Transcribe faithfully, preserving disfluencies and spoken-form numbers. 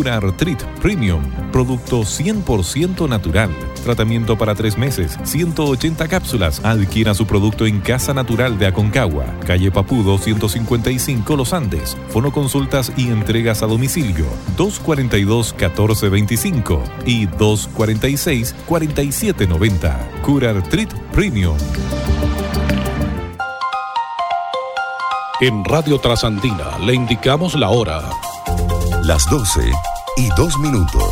Curartrit Premium, producto cien por ciento natural. Tratamiento para tres meses, ciento ochenta cápsulas. Adquiera su producto en Casa Natural de Aconcagua, calle Papudo ciento cincuenta y cinco Los Andes. Fonoconsultas y entregas a domicilio dos cuarenta y dos, catorce veinticinco y dos cuarenta y seis, cuarenta y siete noventa. Curartrit Premium. En Radio Trasandina le indicamos la hora. Las doce y dos minutos.